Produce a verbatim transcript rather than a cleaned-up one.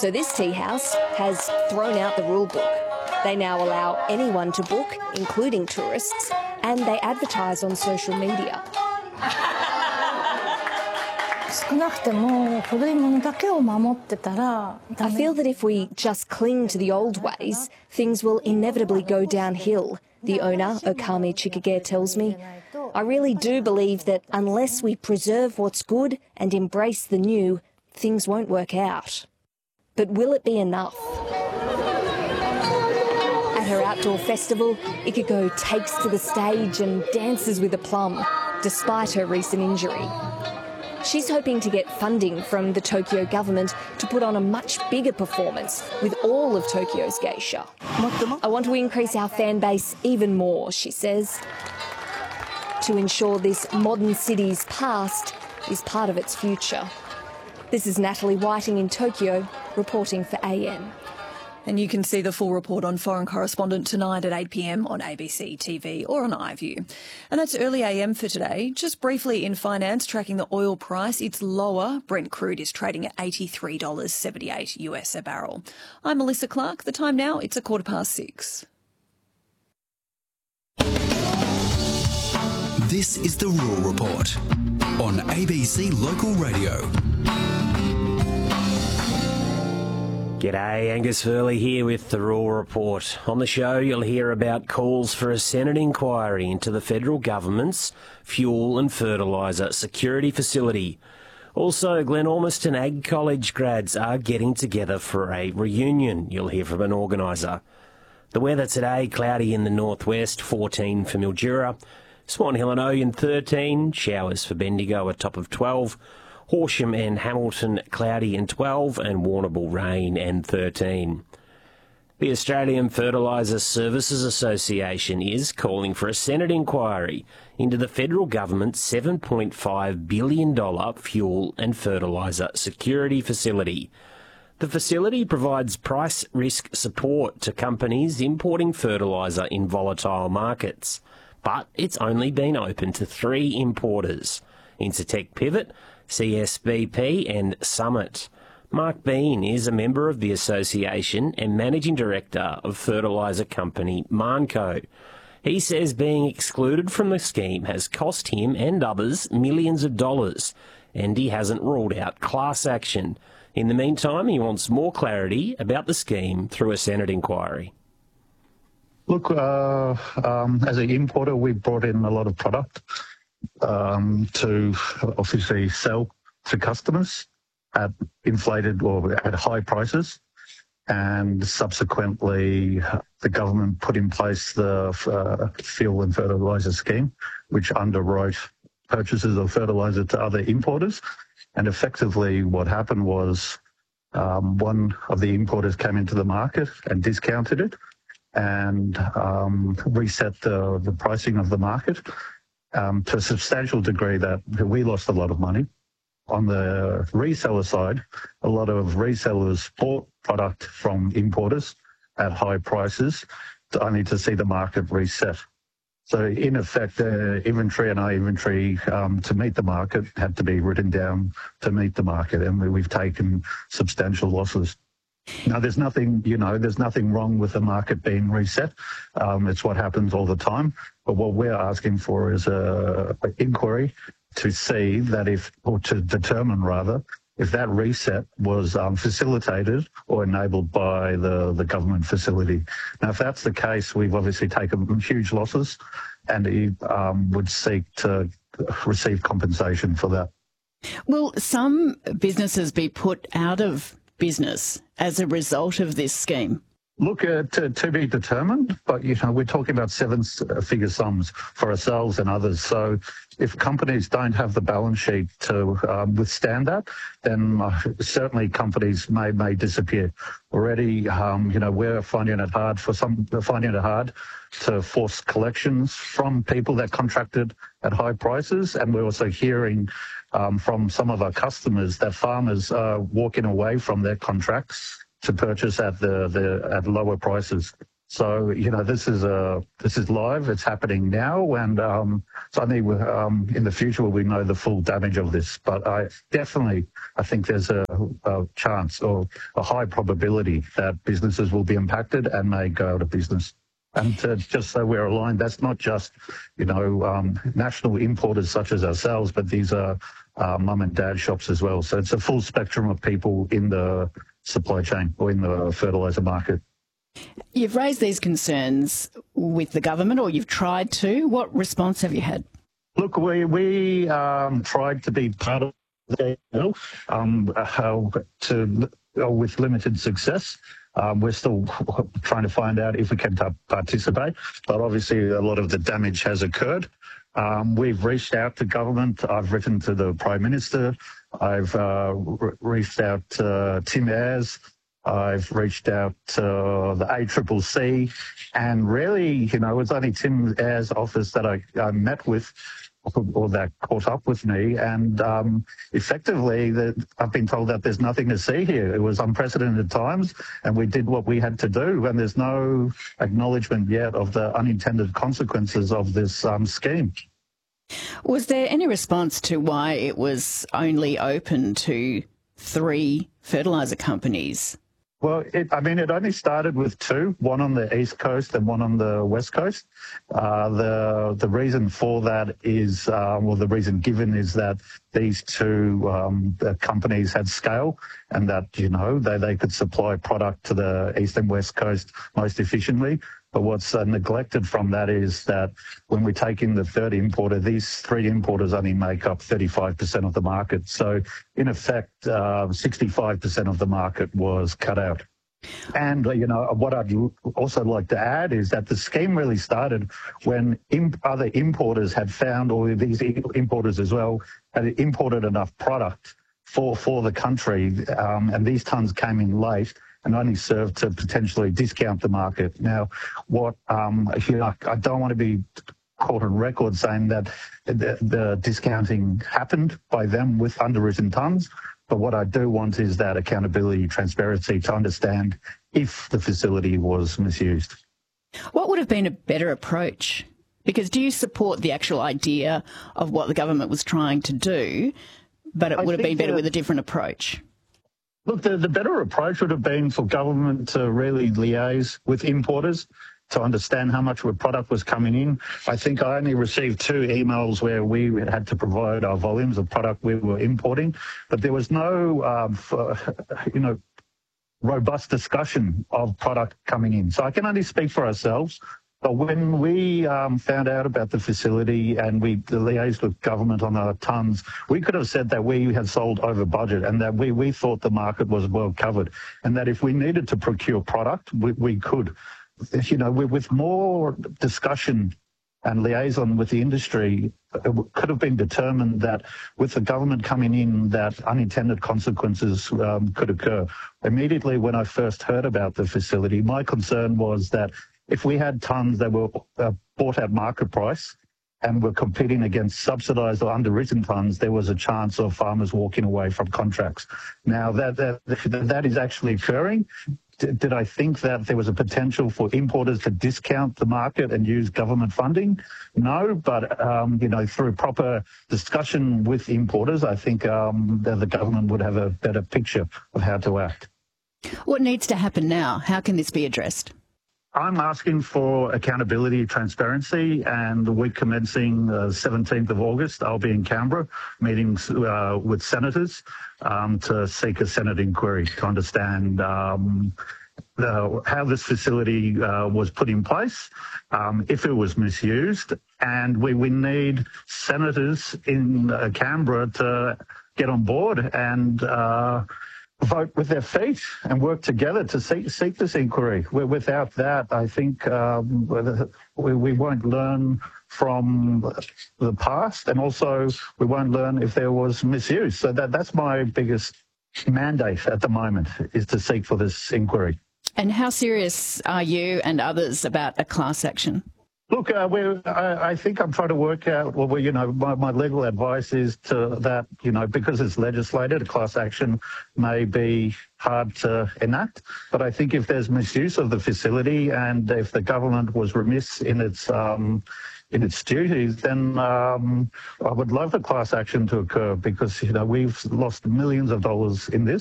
So this tea house has thrown out the rule book. They now allow anyone to book, including tourists, and they advertise on social media. I feel that if we just cling to the old ways, things will inevitably go downhill, the owner, Okami Chikage, tells me. I really do believe that unless we preserve what's good and embrace the new, things won't work out. But will it be enough? At her outdoor festival, Ikiko takes to the stage and dances with aplomb, despite her recent injury. She's hoping to get funding from the Tokyo government to put on a much bigger performance with all of Tokyo's geisha. I want to increase our fan base even more, she says, to ensure this modern city's past is part of its future. This is Natalie Whiting in Tokyo, reporting for A M. And you can see the full report on Foreign Correspondent tonight at eight p m on A B C T V or on iView. And that's early A M for today. Just briefly in finance, tracking the oil price, it's lower. Brent crude is trading at eighty-three dollars seventy-eight US a barrel. I'm Melissa Clark. The time now, it's a quarter past six. This is the Rural Report on A B C Local Radio. G'day, Angus Furley here with the Rural Report. On the show, you'll hear about calls for a Senate inquiry into the federal government's fuel and fertiliser security facility. Also, Glen Ormiston Ag College grads are getting together for a reunion. You'll hear from an organiser. The weather today, cloudy in the northwest, fourteen for Mildura. Swan Hill and Oyen, thirteen. Showers for Bendigo, a top of twelve. Horsham and Hamilton, cloudy and twelve, and Warrnambool, rain and thirteen. The Australian Fertiliser Services Association is calling for a Senate inquiry into the federal government's seven point five billion dollars fuel and fertiliser security facility. The facility provides price risk support to companies importing fertiliser in volatile markets, but it's only been open to three importers: Incitec Pivot, C S B P and Summit. Mark Bean is a member of the association and managing director of fertiliser company Marnco. He says being excluded from the scheme has cost him and others millions of dollars, and he hasn't ruled out class action. In the meantime, he wants more clarity about the scheme through a Senate inquiry. Look, uh, um, as an importer, we brought in a lot of product Um, to obviously sell to customers at inflated or at high prices, and subsequently the government put in place the uh, fuel and fertiliser scheme, which underwrote purchases of fertiliser to other importers. And effectively what happened was um, one of the importers came into the market and discounted it and um, reset the, the pricing of the market. Um, to a substantial degree that we lost a lot of money. On the reseller side, a lot of resellers bought product from importers at high prices to only to see the market reset. So in effect, their inventory and our inventory um, to meet the market had to be written down to meet the market, and we've taken substantial losses. Now, there's nothing, you know, there's nothing wrong with the market being reset. Um, it's what happens all the time. But what we're asking for is a, a inquiry to see that if, or to determine rather, if that reset was um, facilitated or enabled by the, the government facility. Now, if that's the case, we've obviously taken huge losses, and he um, would seek to receive compensation for that. Will some businesses be put out of business as a result of this scheme? Look, uh, to, to be determined, but, you know, we're talking about seven-figure sums for ourselves and others. So if companies don't have the balance sheet to um, withstand that, then uh, certainly companies may may disappear. Already, um, you know, we're finding it hard for some, we're finding it hard to force collections from people that contracted at high prices. And we're also hearing um, from some of our customers that farmers are walking away from their contracts to purchase at the, the at lower prices. So, you know, this is a this is live. It's happening now, and um, suddenly, um, in the future, we know the full damage of this. But I definitely, I think there's a, a chance or a high probability that businesses will be impacted and may go out of business. And to, just so we're aligned, that's not just, you know, um, national importers such as ourselves, but these are uh, mum and dad shops as well. So it's a full spectrum of people in the supply chain or in the fertiliser market. You've raised these concerns with the government, or you've tried to. What response have you had? Look, we we um, tried to be part of the deal, um, uh, to uh, with limited success. Um, we're still trying to find out if we can t- participate, but obviously a lot of the damage has occurred. Um, we've reached out to government. I've written to the Prime Minister. I've uh, re- reached out to Tim Ayres. I've reached out to the A C C C, and really, you know, it was only Tim Ayres' office that I, I met with, or that caught up with me, and um, effectively, the, I've been told that there's nothing to see here. It was unprecedented times, and we did what we had to do, and there's no acknowledgement yet of the unintended consequences of this um, scheme. Was there any response to why it was only open to three fertiliser companies? Well, it, I mean, it only started with two, one on the East Coast and one on the West Coast. Uh, the the reason for that is, uh, well, the reason given is that these two um, the companies had scale, and that, you know, they, they could supply product to the East and West Coast most efficiently. But what's uh, neglected from that is that when we take in the third importer, these three importers only make up thirty-five percent of the market. So in effect, uh, sixty-five percent of the market was cut out. And, you know, what I'd also like to add is that the scheme really started when imp- other importers had found, or these importers as well, had imported enough product for, for the country, um, and these tons came in late and only served to potentially discount the market. Now, what um, you know, I don't want to be caught on record saying that the, the discounting happened by them with underwritten tons, but what I do want is that accountability, transparency to understand if the facility was misused. What would have been a better approach? Because do you support the actual idea of what the government was trying to do, but it I would have been better that, with a different approach? Look, the, the better approach would have been for government to really liaise with importers to understand how much of a product was coming in. I think I only received two emails where we had to provide our volumes of product we were importing, but there was no, um, for, you know, robust discussion of product coming in. So I can only speak for ourselves. But when we um, found out about the facility and we liaised with government on our tons, we could have said that we had sold over budget and that we, we thought the market was well covered, and that if we needed to procure product, we, we could. You know, with more discussion and liaison with the industry, it could have been determined that with the government coming in, that unintended consequences um, could occur. Immediately when I first heard about the facility, my concern was that if we had tons that were uh, bought at market price and were competing against subsidised or underwritten tons, there was a chance of farmers walking away from contracts. Now, that that, that is actually occurring. Did, did I think that there was a potential for importers to discount the market and use government funding? No, but, um, you know, through proper discussion with importers, I think um, the, the government would have a better picture of how to act. What needs to happen now? How can this be addressed? I'm asking for accountability, transparency, and the week commencing uh, seventeenth of August, I'll be in Canberra meeting uh, with senators um, to seek a Senate inquiry to understand um, the, how this facility uh, was put in place, um, if it was misused, and we, we need senators in uh, Canberra to get on board and uh, vote with their feet and work together to seek, seek this inquiry. Without that, I think um, we, we won't learn from the past, and also we won't learn if there was misuse. So that, that's my biggest mandate at the moment, is to seek for this inquiry. And how serious are you and others about a class action? Look, uh, we're, I, I think I'm trying to work out, well, you know, my, my legal advice is to that, you know, because it's legislated, a class action may be hard to enact. But I think if there's misuse of the facility and if the government was remiss in its um, in its duties, then um, I would love a class action to occur because, you know, we've lost millions of dollars in this.